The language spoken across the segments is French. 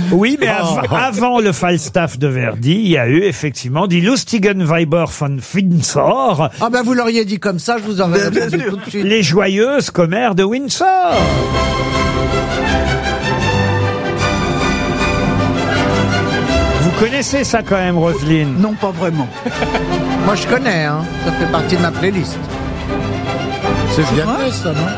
Oui, mais avant le Falstaff de Verdi, il y a eu effectivement Die lustigen Weiber von Windsor. Ah ben vous l'auriez dit comme ça, je vous aurais répondu tout de suite. Les joyeuses commères de Windsor. Vous connaissez ça quand même, Roselyne? Non, pas vraiment. Moi je connais, hein. Ça fait partie de ma playlist. C'est bien fait, ça, non?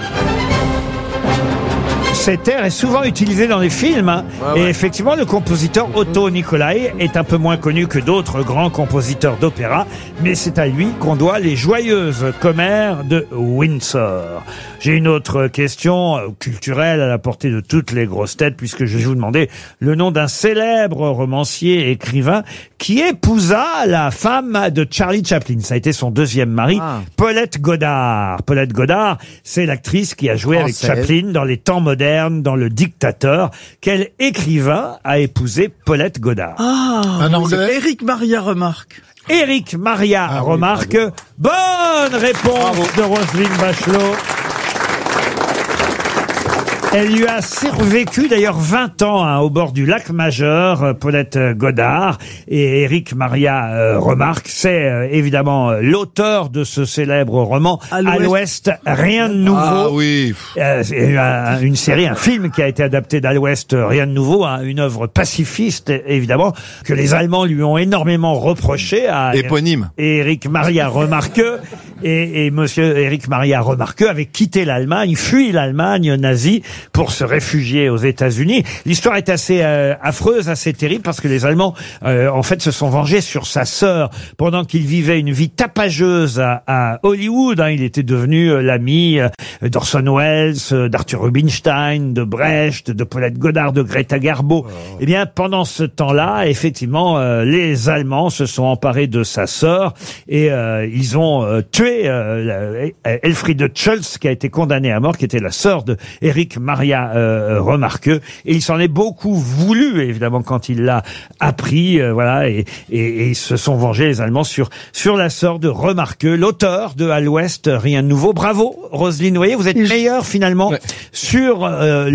Cet air est souvent utilisé dans les films. Hein. Ouais. Et effectivement, le compositeur Otto Nicolai est un peu moins connu que d'autres grands compositeurs d'opéra, mais c'est à lui qu'on doit les joyeuses commères de Windsor. J'ai une autre question culturelle à la portée de toutes les grosses têtes, puisque je vais vous demander le nom d'un célèbre romancier et écrivain qui épousa la femme de Charlie Chaplin. Ça a été son deuxième mari, Paulette Goddard. Paulette Goddard, c'est l'actrice qui a joué avec Chaplin dans les temps modernes, dans Le Dictateur. Quel écrivain a épousé Paulette Goddard? Un anglais? Éric Maria Remarque. Éric Maria Remarque. Bonne réponse de Roselyne Bachelot. Elle lui a survécu d'ailleurs 20 ans hein, au bord du lac Majeur, Paulette Goddard. Et Éric Maria Remarque, c'est évidemment l'auteur de ce célèbre roman « À l'Ouest, rien de nouveau ». Ah oui. Une série, un film qui a été adapté d'À l'Ouest, rien de nouveau, hein, une œuvre pacifiste évidemment, que les Allemands lui ont énormément reproché à Éponyme. Éric Maria Remarque. Et monsieur Éric Maria Remarque avait quitté l'Allemagne, fui l'Allemagne nazie pour se réfugier aux États-Unis. L'histoire est assez affreuse, assez terrible, parce que les Allemands, en fait, se sont vengés sur sa sœur pendant qu'il vivait une vie tapageuse à Hollywood. Hein. Il était devenu l'ami d'Orson Welles, d'Arthur Rubinstein, de Brecht, de Paulette Goddard, de Greta Garbo. Eh bien, pendant ce temps-là, effectivement, les Allemands se sont emparés de sa sœur et ils ont tué Elfriede Schultz, qui a été condamnée à mort, qui était la sœur de Éric Maria Remarque. Et il s'en est beaucoup voulu, évidemment, quand il l'a appris, voilà, et ils se sont vengés, les Allemands, sur la sœur de Remarque, l'auteur de À l'Ouest, rien de nouveau. Bravo, Roselyne. Vous voyez, vous êtes meilleure, finalement, sur la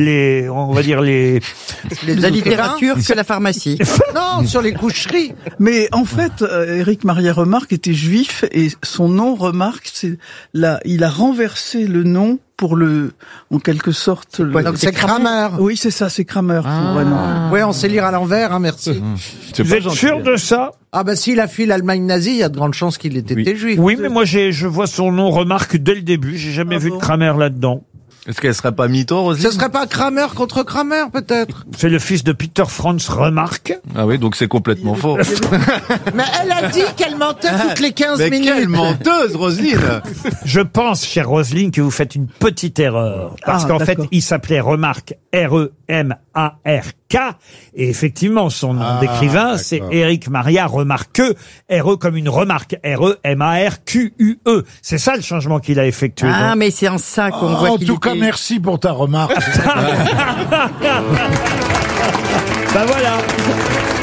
littérature que la pharmacie. Non, sur les coucheries. Mais en fait, Éric Maria Remarque était juif et son nom Remarque, il a renversé le nom pour en quelque sorte. Donc c'est Kramer. Oui, c'est ça, c'est Kramer. Oui, on sait lire à l'envers, hein, merci. Vous êtes sûr de ça? Ah ben s'il a fui l'Allemagne nazie, il y a de grandes chances qu'il était juif. Oui, mais moi je vois son nom Remarque dès le début. J'ai jamais vu de Kramer là-dedans. Est-ce qu'elle serait pas mytho, Roselyne? Ce serait pas Kramer contre Kramer, peut-être? C'est le fils de Peter Franz Remarque. Ah oui, donc c'est complètement faux. Mais elle a dit qu'elle mentait toutes les 15 Mais minutes. quelle menteuse, Roselyne! Je pense, chère Roselyne, que vous faites une petite erreur. Parce qu'en fait, il s'appelait Remarque, R-E-M-A-R-K. Et effectivement, son nom d'écrivain, c'est Éric Maria Remarque. R-E comme une remarque. R-E-M-A-R-Q-U-E. C'est ça le changement qu'il a effectué. Ah, mais c'est en ça qu'on voit En qu'il tout cas, était... merci pour ta remarque. Ben voilà.